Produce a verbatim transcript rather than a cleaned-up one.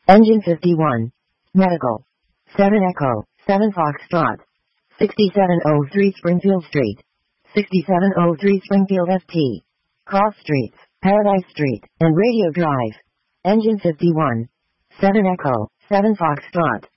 Engine fifty-one. Medical. seven Echo, seven Foxtrot. sixty-seven oh three Springfield Street. sixty-seven oh three Springfield S T. Cross Streets, Paradise Street, and Radio Drive. Engine fifty-one. seven Echo, seven Foxtrot.